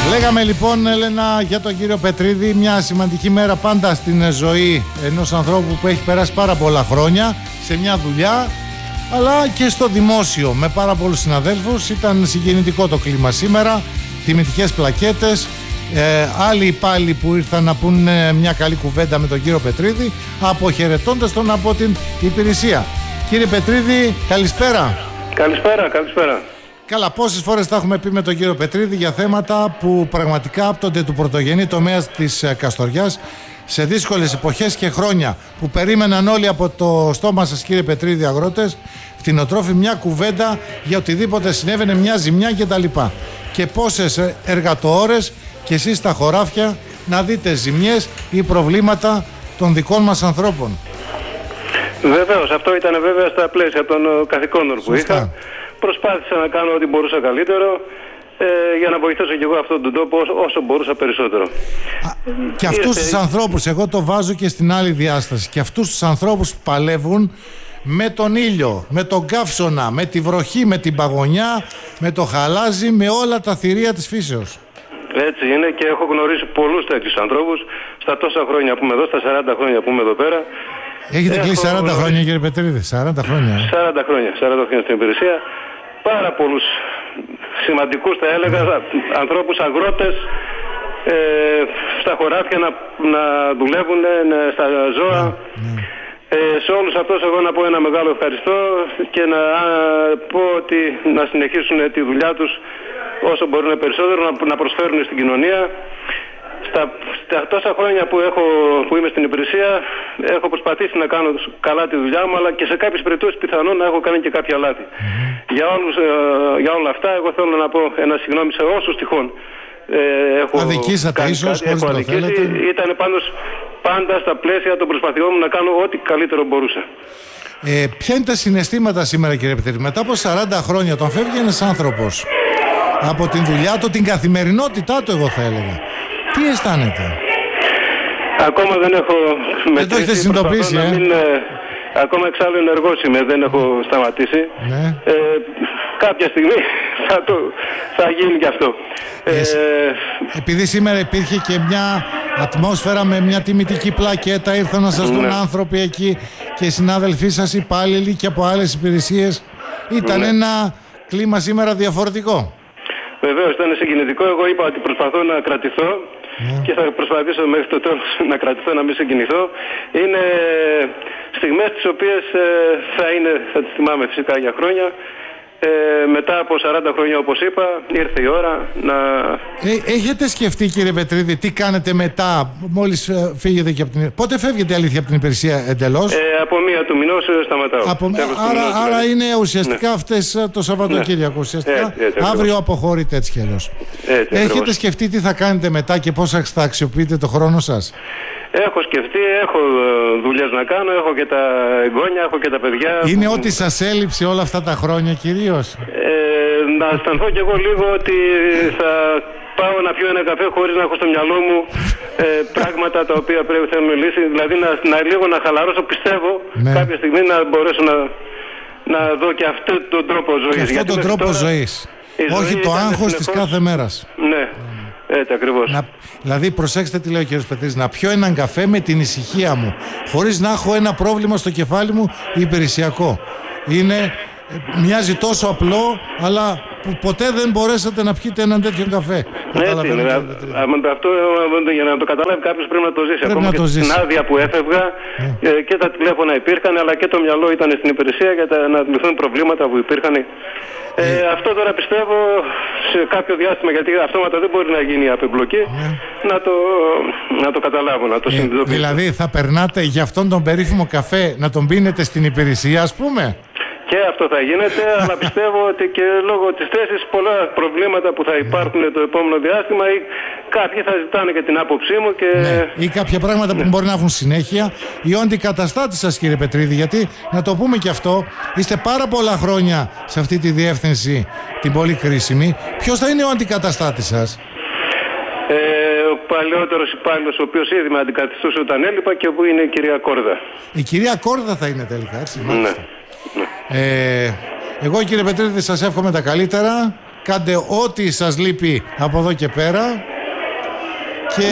Λέγαμε λοιπόν, Έλενα, για τον κύριο Πετρίδη, μια σημαντική μέρα πάντα στην ζωή ενός ανθρώπου που έχει περάσει πάρα πολλά χρόνια σε μια δουλειά, αλλά και στο δημόσιο με πάρα πολλούς συναδέλφους. Ήταν συγκινητικό το κλίμα σήμερα, τιμητικές πλακέτες, άλλοι υπάλληλοι που ήρθαν να πούν μια καλή κουβέντα με τον κύριο Πετρίδη, αποχαιρετώντας τον από την υπηρεσία. Κύριε Πετρίδη, καλησπέρα. Καλησπέρα. Καλά, πόσες φορές τα έχουμε πει με τον κύριο Πετρίδη για θέματα που πραγματικά άπτονται του πρωτογενή τομέα της Καστοριάς σε δύσκολες εποχές και χρόνια που περίμεναν όλοι από το στόμα σας, κύριε Πετρίδη, αγρότες, κτηνοτρόφοι, μια κουβέντα για οτιδήποτε συνέβαινε, μια ζημιά κτλ. Και πόσες εργατοώρες και εσείς στα χωράφια να δείτε ζημιές ή προβλήματα των δικών μας ανθρώπων. Βεβαίως, αυτό ήταν βέβαια στα πλαίσια των καθηκόντων που είχα. Προσπάθησα να κάνω ό,τι μπορούσα καλύτερο για να βοηθήσω και εγώ αυτόν τον τόπο όσο μπορούσα περισσότερο. Και αυτούς τους ανθρώπους, εγώ το βάζω και στην άλλη διάσταση, και αυτούς τους ανθρώπους που παλεύουν με τον ήλιο, με τον καύσωνα, με τη βροχή, με την παγωνιά, με το χαλάζι, με όλα τα θηρία της φύσεως. Έτσι είναι, και έχω γνωρίσει πολλούς τέτοιους ανθρώπους στα τόσα χρόνια που είμαι εδώ, στα 40 χρόνια που είμαι εδώ πέρα. Έχετε κλείσει 40 χρόνια, κύριε Πετρίδη, 40 χρόνια. 40 χρόνια στην υπηρεσία. Πάρα πολλούς σημαντικούς, θα έλεγα, ανθρώπους, αγρότες, στα χωράφια να δουλεύουν, στα ζώα. Σε όλους αυτούς εγώ να πω ένα μεγάλο ευχαριστώ και να πω ότι να συνεχίσουν τη δουλειά τους όσο μπορούν περισσότερο, να προσφέρουν στην κοινωνία. Στα τόσα χρόνια που είμαι στην υπηρεσία έχω προσπαθήσει να κάνω καλά τη δουλειά μου, αλλά και σε κάποιες περιπτώσεις πιθανόν να έχω κάνει και κάποια λάθη. Για όλα αυτά εγώ θέλω να πω ένα συγγνώμη σε όσους τυχόν αδικήσατε ίσως, χωρίς να το θέλετε. Ήταν πάντα στα πλαίσια των προσπαθειών μου να κάνω ό,τι καλύτερο μπορούσα. Ποια είναι τα συναισθήματα σήμερα, κύριε Πετρίδη? Μετά από 40 χρόνια τον φεύγει ένας άνθρωπος από την δουλειά του, την καθημερινότητά του, εγώ θα έλεγα. Τι αισθάνεται? Ακόμα δεν έχω μετρήσει. Δεν το έχετε συνειδητοποιήσει, ακόμα εξάλλου ενεργός είμαι, δεν έχω σταματήσει. Ναι. Κάποια στιγμή θα γίνει και αυτό. Επειδή σήμερα υπήρχε και μια ατμόσφαιρα με μια τιμητική πλακέτα, ήρθαν να σας δουν άνθρωποι εκεί και οι συνάδελφοί σας υπάλληλοι και από άλλες υπηρεσίες. Ήταν ένα κλίμα σήμερα διαφορετικό. Βεβαίως, ήταν συγκινητικό. Εγώ είπα ότι προσπαθώ να κρατηθώ και θα προσπαθήσω μέχρι το τέλος να κρατηθώ, να μην συγκινηθώ. Είναι στιγμές τις οποίες θα τις θυμάμαι φυσικά για χρόνια. Μετά από 40 χρόνια, όπως είπα, ήρθε η ώρα να... Έχετε σκεφτεί, κύριε Πετρίδη, τι κάνετε μετά, μόλις φύγετε και από την... Πότε φεύγετε, αλήθεια, από την υπηρεσία εντελώς? Από 1 του μηνός σταματάω. Άρα είναι ουσιαστικά αυτές το Σαββατοκύριακο. Ουσιαστικά αύριο αποχωρείτε έτσι κι αλλιώς. Έχετε σκεφτεί τι θα κάνετε μετά και πώς θα αξιοποιείτε το χρόνο σας? Έχω σκεφτεί, έχω δουλειές να κάνω, έχω και τα εγγόνια, έχω και τα παιδιά. Είναι ό,τι σας έλειψε όλα αυτά τα χρόνια κυρίως? Να αισθανθώ κι εγώ λίγο ότι θα πάω να πιω ένα καφέ χωρίς να έχω στο μυαλό μου πράγματα τα οποία πρέπει να θέλουν λύση. Δηλαδή λίγο να χαλαρώσω, πιστεύω κάποια στιγμή να μπορέσω να δω και αυτόν τον τρόπο ζωής. Και αυτόν τον τρόπο ζωής. Όχι το άγχος της κάθε μέρας. Ναι. Έτσι ακριβώς. Δηλαδή, προσέξτε τι λέει ο κ. Πετρίδης, να πιω έναν καφέ με την ησυχία μου, χωρίς να έχω ένα πρόβλημα στο κεφάλι μου υπηρεσιακό. Μοιάζει τόσο απλό, αλλά που ποτέ δεν μπορέσατε να πιείτε έναν τέτοιο καφέ. Έτσι είναι. Αυτό για να το καταλάβει κάποιος πρέπει να το ζήσει. Ακόμα και στην άδεια που έφευγα και τα τηλέφωνα υπήρχαν, αλλά και το μυαλό ήταν στην υπηρεσία για να λυθούν προβλήματα που υπήρχαν. Αυτό τώρα πιστεύω σε κάποιο διάστημα, γιατί αυτόματα δεν μπορεί να γίνει απεμπλοκή, να το καταλάβω, να το συνειδητοποιήσω. Δηλαδή θα περνάτε για αυτόν τον περίφημο καφέ να τον πίνετε στην υπηρεσία, ας πούμε? Και αυτό θα γίνεται, αλλά πιστεύω ότι και λόγω της θέσης πολλά προβλήματα που θα υπάρχουν το επόμενο διάστημα, ή κάποιοι θα ζητάνε και την άποψή μου ή κάποια πράγματα που μπορεί να έχουν συνέχεια, ή ο αντικαταστάτης σας, κύριε Πετρίδη, γιατί να το πούμε και αυτό, είστε πάρα πολλά χρόνια σε αυτή τη διεύθυνση, την πολύ κρίσιμη. Ποιος θα είναι ο αντικαταστάτης σας? Ο παλαιότερος υπάλληλος, ο οποίος ήδη με αντικαθιστούσε όταν έλειπα, και που είναι η κυρία Κόρδα. Η κυρία Κόρδα θα είναι τελικά, έτσι? Εγώ, κύριε Πετρίδη, σας εύχομαι τα καλύτερα. κάντε ό,τι σας λείπει από εδώ και πέρα. Και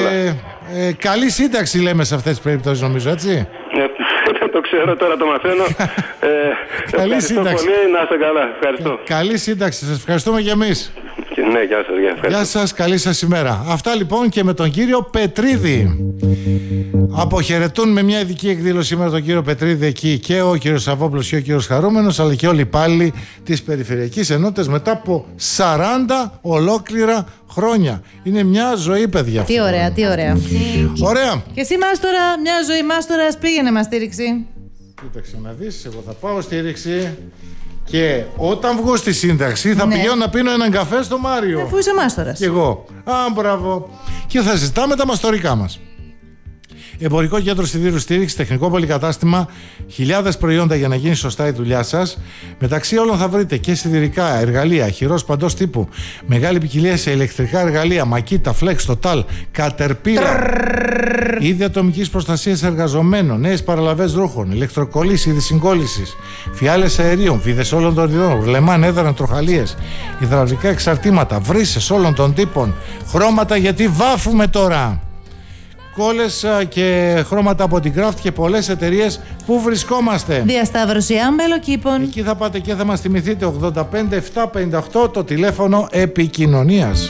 καλή σύνταξη λέμε σε αυτές τις περιπτώσεις, νομίζω, έτσι. Το ξέρω, τώρα το μαθαίνω. Καλή σύνταξη. Πολύ, να είστε καλά. Ευχαριστώ. Καλή σύνταξη. Σας ευχαριστούμε και εμείς. Ναι, γεια σας. Γεια σας, καλή σας ημέρα. Αυτά λοιπόν και με τον κύριο Πετρίδη. Αποχαιρετούν με μια ειδική εκδήλωση σήμερα τον κύριο Πετρίδη εκεί και ο κύριος Σαββόπουλος και ο κύριος Χαρούμενος, αλλά και όλοι οι υπάλληλοι της Περιφερειακής Ενότητας μετά από 40 ολόκληρα χρόνια. Είναι μια ζωή, παιδιά. Τι ωραία, τι ωραία. Ωραία. Και εσύ μάστορα, μια ζωή μάστορας, πήγαινε μας στήριξη. Κοίταξε να δεις, εγώ θα πάω στήριξη και όταν βγω στη σύνταξη θα πηγαίνω να πίνω έναν καφέ στο Μάριο. Αφού είσαι μάστορας. Και εγώ. Μπράβο. Και θα συζητάμε τα μαστορικά μας. Εμπορικό κέντρο σιδήρου στήριξη, τεχνικό πολυκατάστημα, χιλιάδες προϊόντα για να γίνει σωστά η δουλειά σας. Μεταξύ όλων θα βρείτε και σιδηρικά εργαλεία, χειρός παντός τύπου, μεγάλη ποικιλία σε ηλεκτρικά εργαλεία, Makita, Flex, Total, Caterpillar, είδη ατομικής προστασίας εργαζομένων, νέες παραλαβές ρούχων, ηλεκτροκολλήσεις, είδη συγκόλλησης, φιάλες αερίων, βίδες όλων των ειδών, γλεμάν, έδρανα, τροχαλίες, υδραυλικά εξαρτήματα, βρύσες όλων των τύπων, χρώματα γιατί βάφουμε τώρα. Κόλλες και χρώματα από την Craft και πολλές εταιρείες. Πού βρισκόμαστε? Διασταύρωση Αμπελοκήπων. Εκεί θα πάτε και θα μας θυμηθείτε. 85 758 το τηλέφωνο επικοινωνίας.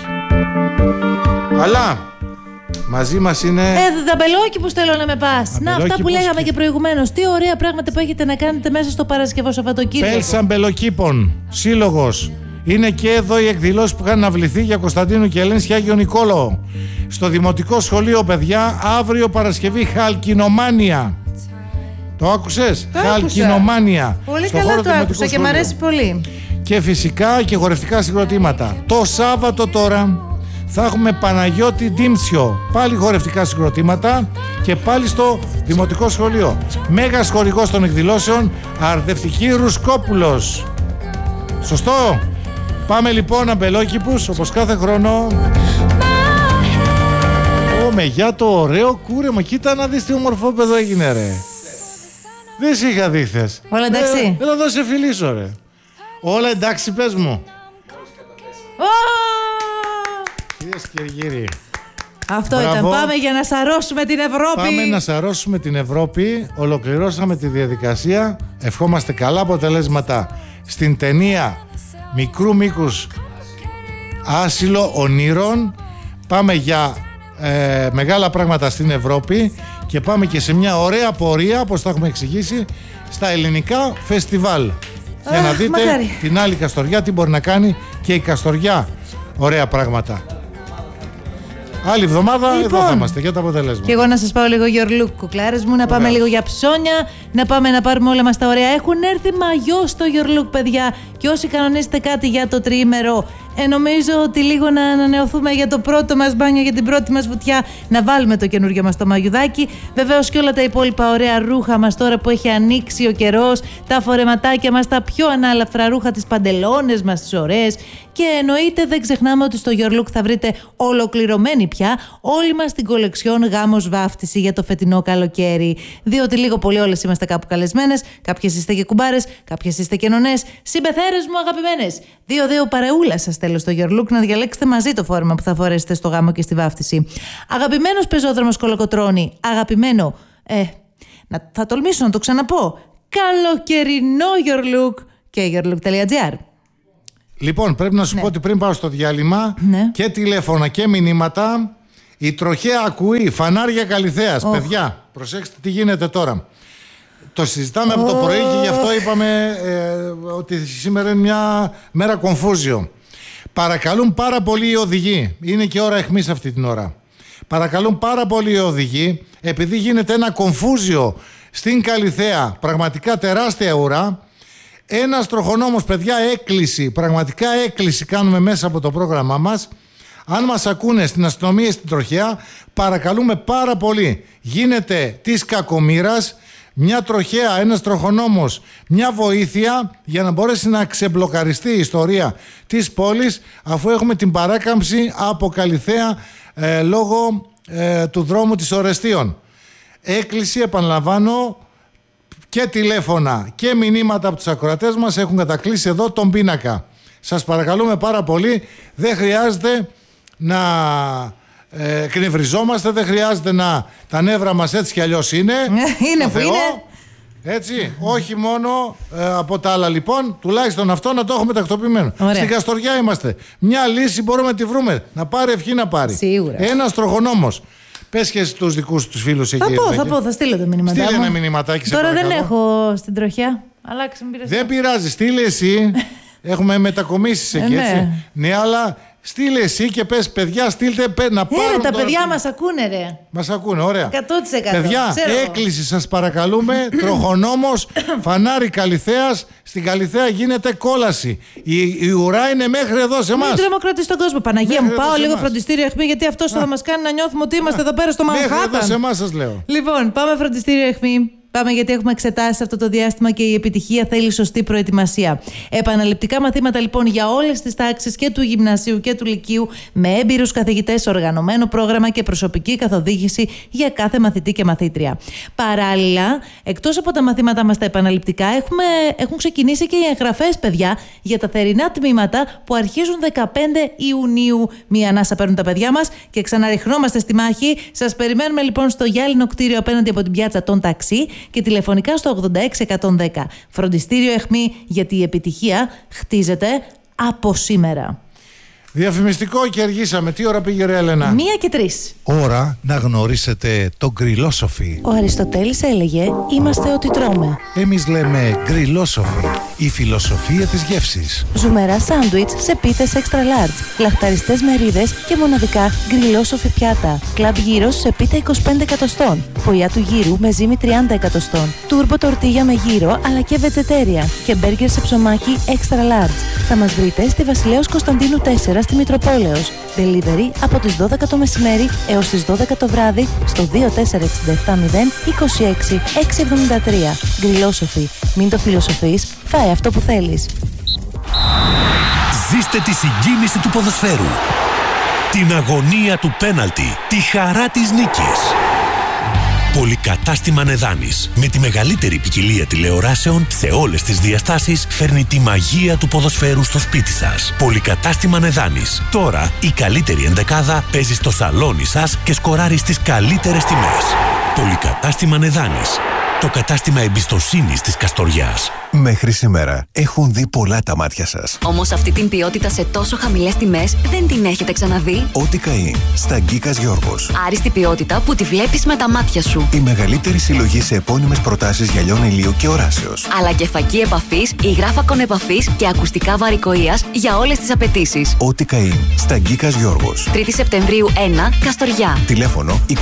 Αλλά μαζί μας είναι... Τα μπελόκηπους θέλω να με πας. Να, αυτά που λέγαμε και προηγουμένως. Τι ωραία πράγματα που έχετε να κάνετε μέσα στο Παρασκευό Σαββατοκύριακο. Πέλσα Μπελοκήπων, σύλλογος. Είναι και εδώ οι εκδηλώσεις που είχαν αυληθεί για Κωνσταντίνου και Ελένης και Άγιο Νικόλαο. Στο Δημοτικό Σχολείο, παιδιά, αύριο Παρασκευή, Χαλκινομάνια. Το άκουσες? Χαλκινομάνια. Πολύ καλά το άκουσα και μ' αρέσει πολύ. Και φυσικά και χορευτικά συγκροτήματα. Το Σάββατο τώρα θα έχουμε Παναγιώτη Ντίμψιο. Πάλι χορευτικά συγκροτήματα και πάλι στο Δημοτικό Σχολείο. Μέγας χορηγός των εκδηλώσεων, Αρδευτική Ρουσκόπουλος. Σωστό? Πάμε λοιπόν αμπελόκηπους όπως κάθε χρόνο. Για το ωραίο κούρεμα. Κοίτα να δεις τι ομορφό παιδό έγινε, ρε. Δεν σε είχα δει χθες. Όλα εντάξει? Έλα εδώ σε φιλήσω, ρε. Όλα εντάξει, πες μου. Κυρίες και κύριοι, αυτό ήταν. Πάμε για να σαρώσουμε την Ευρώπη. Πάμε να σαρώσουμε την Ευρώπη. Ολοκληρώσαμε τη διαδικασία. Ευχόμαστε καλά αποτελέσματα στην ταινία μικρού μήκους Άσυλο ονείρων. Πάμε για μεγάλα πράγματα στην Ευρώπη και πάμε και σε μια ωραία πορεία, όπως τα έχουμε εξηγήσει, στα ελληνικά φεστιβάλ. Για να δείτε την άλλη Καστοριά, τι μπορεί να κάνει και η Καστοριά ωραία πράγματα. Άλλη εβδομάδα λοιπόν, εδώ θα είμαστε για τα αποτελέσματα. Και εγώ να σας πάω λίγο Your Look, κουκλάρες μου, να πάμε λίγο για ψώνια, να πάμε να πάρουμε όλα μας τα ωραία. Έχουν έρθει μαγιό στο Your Look, παιδιά. Και όσοι κανονίσετε κάτι για το τριήμερο, νομίζω ότι λίγο να ανανεωθούμε για το πρώτο μας μπάνιο, για την πρώτη μας βουτιά, να βάλουμε το καινούργιο μας το μαγιουδάκι. Βεβαίως και όλα τα υπόλοιπα ωραία ρούχα μας τώρα που έχει ανοίξει ο καιρός, τα φορεματάκια μας, τα πιο ανάλαφρα ρούχα, τις παντελόνες μας, τις ωραίες. Και εννοείται δεν ξεχνάμε ότι στο Your Look θα βρείτε ολοκληρωμένη πια όλη μας την κολεξιόν γάμος βάφτιση για το φετινό καλοκαίρι. Διότι λίγο πολύ όλες είμαστε κάπου καλεσμένες, κάποιες είστε και κουμπάρες, κάποιες είστε και νονές. Συμπεθέρες μου αγαπημένες, 2-2 παρεούλα σας θέλω στο Your Look να διαλέξετε μαζί το φόρμα που θα φορέσετε στο γάμο και στη βάφτιση. Αγαπημένος πεζόδρομος Κολοκοτρώνη, αγαπημένο, θα τολμήσω να το ξαναπώ, καλοκαιρινό Your Look και yourlook.gr. Λοιπόν, πρέπει να σου πω ότι πριν πάω στο διάλειμμα και τηλέφωνα και μηνύματα, η τροχέα ακούει, φανάρια Καλιθέας. Παιδιά, προσέξτε τι γίνεται τώρα. Το συζητάμε από το πρωί και γι' αυτό είπαμε ότι σήμερα είναι μια μέρα κομφούζιο. Παρακαλούν πάρα πολύ οι οδηγοί, είναι και ώρα αιχμής αυτή την ώρα. Παρακαλούν πάρα πολύ οι οδηγοί, επειδή γίνεται ένα κομφούζιο στην Καλιθέα, πραγματικά τεράστια ουρά. Ένας τροχονόμος, παιδιά, έκκληση, πραγματικά έκκληση κάνουμε μέσα από το πρόγραμμά μας. Αν μας ακούνε στην αστυνομία ή στην τροχέα, παρακαλούμε πάρα πολύ. Γίνεται της κακομοίρας μια τροχέα, ένας τροχονόμος, μια βοήθεια για να μπορέσει να ξεμπλοκαριστεί η ιστορία της πόλης, αφού έχουμε την παράκαμψη από Καλιθέα λόγω του δρόμου της Ορεστίων. Έκκληση, επαναλαμβάνω, και τηλέφωνα και μηνύματα από τους ακροατές μας έχουν κατακλείσει εδώ τον πίνακα. Σας παρακαλούμε πάρα πολύ, δεν χρειάζεται να κνευριζόμαστε, δεν χρειάζεται να τα νεύρα μας έτσι κι αλλιώς είναι. Είναι που είναι. Έτσι, όχι μόνο από τα άλλα λοιπόν, τουλάχιστον αυτό να το έχουμε τακτοποιημένο. Ωραία. Στην Καστοριά είμαστε. Μια λύση μπορούμε να τη βρούμε. Να πάρει ευχή να πάρει. Σίγουρα. Ένας τροχονόμος. Πες και στους δικούς τους φίλους εκεί. Θα στείλω το μηνυματάκι. Στείλε ένα μηνυματάκι. Τώρα δεν έχω στην τροχιά. Αλλάξε, δεν πειράζει, στείλε εσύ. Έχουμε μετακομίσεις εκεί, έτσι. Ναι, αλλά στείλε εσύ και πες, παιδιά, στείλτε να πάρουν. Τα παιδιά μας ακούνε, ρε. Μας ακούνε, ωραία. 100%. Παιδιά, έκκληση σας παρακαλούμε. Τροχονόμος, φανάρι Καλιθέας. Στην Καλιθέα γίνεται κόλαση. Η ουρά είναι μέχρι εδώ σε εμάς. Μην τρομοκρατείς τον κόσμο. Παναγία μου, πάω λίγο φροντιστήριο αιχμή, γιατί αυτό θα μας κάνει να νιώθουμε ότι είμαστε εδώ πέρα στο Μανχάταν. Μέχρι εδώ σε εμάς σας λέω. Λοιπόν, πάμε φροντιστήριο αιχμή. Πάμε γιατί έχουμε εξετάσει αυτό το διάστημα και η επιτυχία θέλει σωστή προετοιμασία. Επαναληπτικά μαθήματα λοιπόν για όλες τις τάξεις και του γυμνασίου και του λυκείου, με έμπειρους καθηγητές, οργανωμένο πρόγραμμα και προσωπική καθοδήγηση για κάθε μαθητή και μαθήτρια. Παράλληλα, εκτός από τα μαθήματά μας τα επαναληπτικά, έχουν ξεκινήσει και οι εγγραφές, παιδιά, για τα θερινά τμήματα που αρχίζουν 15 Ιουνίου. Μία ανάσα παίρνουν τα παιδιά μας και ξαναριχνόμαστε στη μάχη. Σας περιμένουμε λοιπόν στο γυάλινο κτίριο απέναντι από την πιάτσα των ταξί και τηλεφωνικά στο 86110. Φροντιστήριο αιχμή, γιατί η επιτυχία χτίζεται από σήμερα. Διαφημιστικό και αργήσαμε. Τι ώρα πήγε ρε Έλενα? 1:03. Ώρα να γνωρίσετε το γκριλόσοφι. Ο Αριστοτέλης έλεγε «Είμαστε ό,τι τρώμε». Εμείς λέμε γκριλόσοφι, η φιλοσοφία της γεύσης. Ζουμερά σάντουιτς σε πίθες extra large, λαχταριστές μερίδες και μοναδικά γκριλόσοφι πιάτα. Κλαμπ γύρος σε πίτα 25 εκατοστών. Φωλιά του γύρου με ζύμη 30 εκατοστών. Τούρμπο τορτίγια με γύρο αλλά και βετζετέρια. Και μπέργκερ σε ψωμάκι extra large. Θα μας βρείτε στη Βασιλέως Κωνσταντίνου 4 στη Μητροπόλεως. Delivery από τις 12 το μεσημέρι έως τις 12 το βράδυ στο 24670 26 673. Γκριλόσοφι. Μην το φιλοσοφείς, φάε αυτό που θέλεις. Ζήστε τη συγκίνηση του ποδοσφαίρου, την αγωνία του πέναλτι, τη χαρά της νίκης. Πολυκατάστημα Νεδάνης, με τη μεγαλύτερη ποικιλία τηλεοράσεων σε όλες τις διαστάσεις, φέρνει τη μαγεία του ποδοσφαίρου στο σπίτι σας. Πολυκατάστημα Νεδάνης. Τώρα η καλύτερη ενδεκάδα παίζει στο σαλόνι σας και σκοράρει στις καλύτερες τιμές. Πολυκατάστημα Νεδάνης. Το κατάστημα εμπιστοσύνης της Καστοριάς. Μέχρι σήμερα έχουν δει πολλά τα μάτια σας. Όμως αυτή την ποιότητα σε τόσο χαμηλές τιμές δεν την έχετε ξαναδεί. Ό,τι καεί στα Γκίκας Γιώργος. Άριστη ποιότητα που τη βλέπεις με τα μάτια σου. Η μεγαλύτερη συλλογή σε επώνυμες προτάσεις γυαλιών ηλίου και οράσεως. Αλλά και φακή επαφής, υγράφακον επαφής και ακουστικά βαρικοείας για όλες τις απαιτήσεις. Ό,τι καεί στα Γκίκας Γιώργος. 3η Σεπτεμβρίου 1, Καστοριά. Τηλέφωνο 24670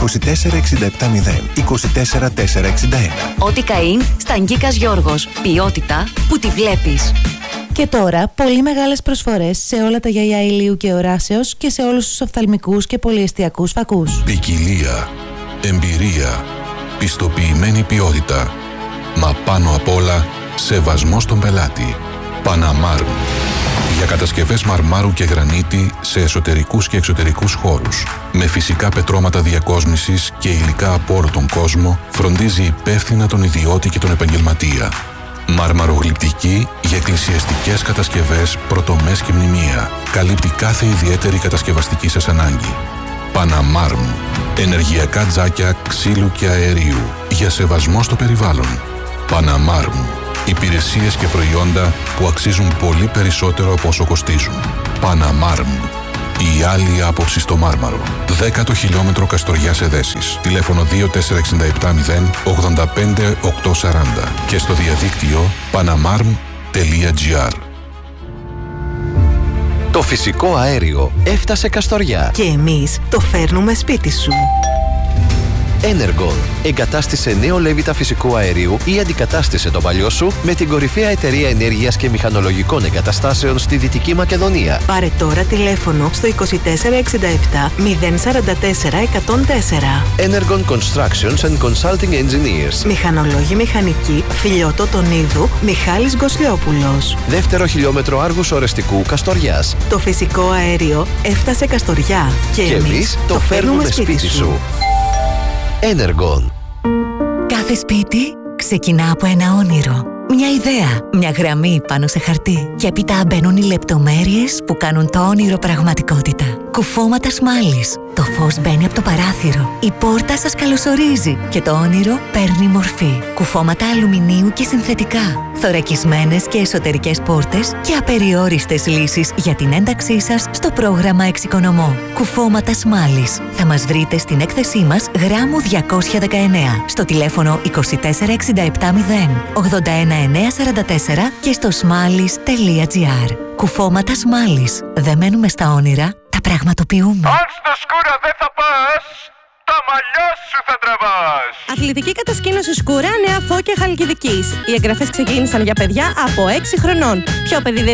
24461. Ό,τι καεί στα Γκίκας Γιώργος. Ποιότητα που τη βλέπεις. Και τώρα, πολύ μεγάλες προσφορές σε όλα τα γυαλιά ηλίου και οράσεως και σε όλους τους οφθαλμικούς και πολυεστιακούς φακούς. Ποικιλία, εμπειρία, πιστοποιημένη ποιότητα. Μα πάνω απ' όλα, σεβασμός στον πελάτη. Παναμάρμ. Για κατασκευές μαρμάρου και γρανίτη σε εσωτερικούς και εξωτερικούς χώρους. Με φυσικά πετρώματα διακόσμησης και υλικά από όλο τον κόσμο, φροντίζει υπεύθυνα τον ιδιώτη και τον επαγγελματία. Μαρμαρογλυπτική για εκκλησιαστικές κατασκευές, πρωτομές και μνημεία. Καλύπτει κάθε ιδιαίτερη κατασκευαστική σας ανάγκη. Παναμάρμ. Ενεργειακά τζάκια ξύλου και αερίου. Για σεβασμό στο περιβάλλον. Παναμάρμ. Υπηρεσίες και προϊόντα που αξίζουν πολύ περισσότερο από όσο κοστίζουν. Παναμάρμ. Η άλλη άποψη στο Μάρμαρο. 10ο χιλιόμετρο Καστοριάς Εδέσης. Τηλέφωνο 24670 85 840 και στο διαδίκτυο panamarm.gr. Το φυσικό αέριο έφτασε Καστοριά. Και εμείς το φέρνουμε σπίτι σου. Energon. Εγκατάστησε νέο λέβητα φυσικού αερίου ή αντικατάστησε το παλιό σου με την κορυφαία εταιρεία ενέργειας και μηχανολογικών εγκαταστάσεων στη Δυτική Μακεδονία. Πάρε τώρα τηλέφωνο στο 2467 044 104. Energon Constructions and Consulting Engineers. Μηχανολόγοι μηχανικοί, Φιλιώτο Τονίδου, Μιχάλης Γκοσλιόπουλος. Δεύτερο χιλιόμετρο Άργους Ορεστικού Καστοριάς. Το φυσικό αέριο έφτασε Καστοριά. Και εμείς το φέρνουμε σπίτι σου. Energon. Κάθε σπίτι ξεκινά από ένα όνειρο. Μια ιδέα, μια γραμμή πάνω σε χαρτί. Και έπειτα μπαίνουν οι λεπτομέρειες που κάνουν το όνειρο πραγματικότητα. Κουφώματα Σμάλης. Το φως μπαίνει από το παράθυρο. Η πόρτα σας καλωσορίζει και το όνειρο παίρνει μορφή. Κουφώματα αλουμινίου και συνθετικά. Θωρακισμένες και εσωτερικές πόρτες και απεριόριστες λύσεις για την ένταξή σας στο πρόγραμμα Εξοικονομώ. Κουφώματα Σμάλης. Θα μας βρείτε στην έκθεσή μας γράμμου 219 στο τηλέφωνο 24670 81944 και στο smalis.gr. Κουφώματα Σμάλης. Δεν μένουμε στα όνειρα, τα πραγματοποιούμε. Αν στο Σκούρα δεν θα πας, τα μαλλιά σου θα τραβάς. Αθλητική κατασκήνωση Σκούρα, Νέα Φώκια Χαλκιδικής. Οι εγγραφές ξεκίνησαν για παιδιά από 6 χρονών. Πιο παιδί